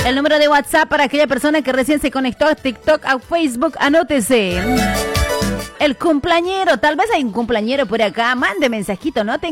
El número de WhatsApp para aquella persona que recién se conectó a TikTok, a Facebook, anótese. El cumpleañero, tal vez hay un cumpleañero por acá, mande mensajito, ¿no?